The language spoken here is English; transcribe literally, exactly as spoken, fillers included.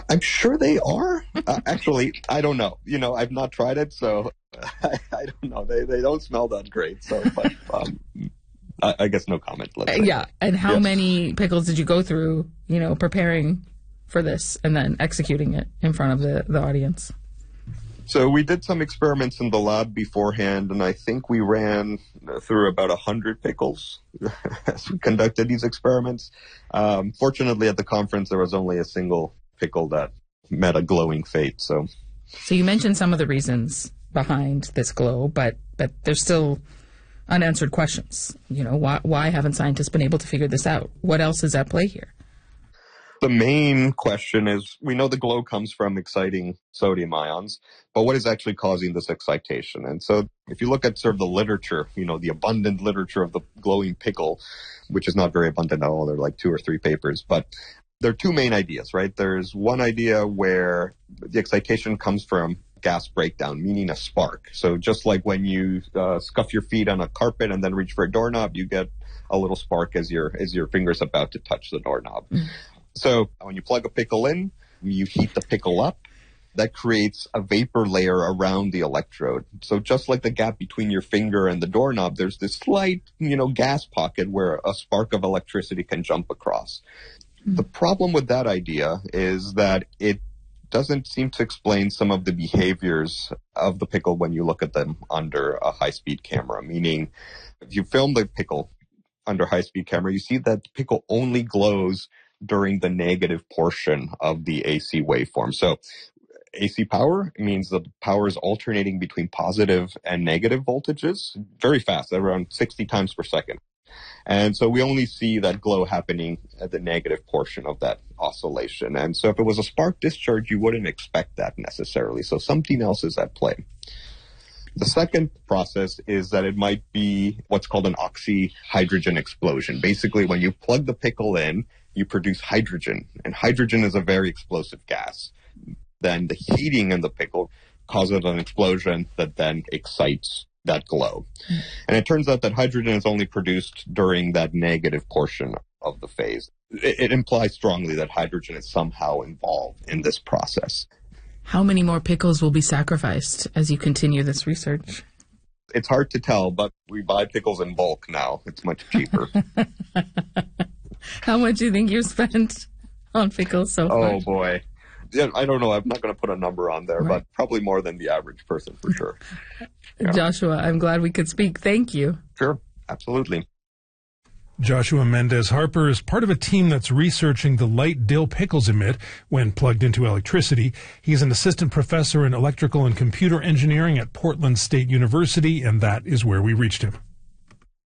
I'm sure they are. Uh, actually, I don't know. You know, I've not tried it, so I, I don't know. They they don't smell that great. So, but um, I, I guess no comment. Let's say. Yeah. And how Yes. many pickles did you go through, you know, preparing for this and then executing it in front of the, the audience? So we did some experiments in the lab beforehand, and I think we ran through about one hundred pickles as we conducted these experiments. Um, fortunately, at the conference, there was only a single pickle that met a glowing fate. So, So you mentioned some of the reasons behind this glow, but, but there's still unanswered questions. You know, why, why haven't scientists been able to figure this out? What else is at play here? the main question is, we know the glow comes from exciting sodium ions, but what is actually causing this excitation? And so if you look at sort of the literature, you know, the abundant literature of the glowing pickle, which is not very abundant at all, there are like two or three papers, but there are two main ideas, right? There's one idea where the excitation comes from gas breakdown, meaning a spark. So just like when you uh, scuff your feet on a carpet and then reach for a doorknob, you get a little spark as your as your finger's about to touch the doorknob. Mm. So when you plug a pickle in, you heat the pickle up. That creates a vapor layer around the electrode. So just like the gap between your finger and the doorknob, there's this slight, you know, gas pocket where a spark of electricity can jump across. Mm. The problem with that idea is that it doesn't seem to explain some of the behaviors of the pickle when you look at them under a high-speed camera. Meaning, if you film the pickle under high-speed camera, you see that the pickle only glows during the negative portion of the A C waveform. So A C power means the power is alternating between positive and negative voltages very fast, around sixty times per second. And so we only see that glow happening at the negative portion of that oscillation. And so if it was a spark discharge, you wouldn't expect that necessarily. So something else is at play. The second process is that it might be what's called an oxyhydrogen explosion. Basically, when you plug the pickle in, you produce hydrogen, and hydrogen is a very explosive gas. Then the heating in the pickle causes an explosion that then excites that glow. Mm. And it turns out that hydrogen is only produced during that negative portion of the phase. It, it implies strongly that hydrogen is somehow involved in this process. How many more pickles will be sacrificed as you continue this research? It's hard to tell, but we buy pickles in bulk now. It's much cheaper. How much do you think you've spent on pickles so far? Oh, boy. Yeah, I don't know. I'm not going to put a number on there, right. But probably more than the average person for sure. Yeah. Joshua, I'm glad we could speak. Thank you. Sure. Absolutely. Joshua Mendez Harper is part of a team that's researching the light dill pickles emit when plugged into electricity. He's an assistant professor in electrical and computer engineering at Portland State University, and that is where we reached him.